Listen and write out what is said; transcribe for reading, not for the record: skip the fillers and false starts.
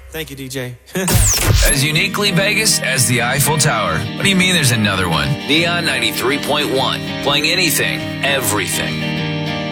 Thank you, DJ. As uniquely Vegas as the Eiffel Tower. What do you mean there's another one? Neon 93.1. Playing anything, everything.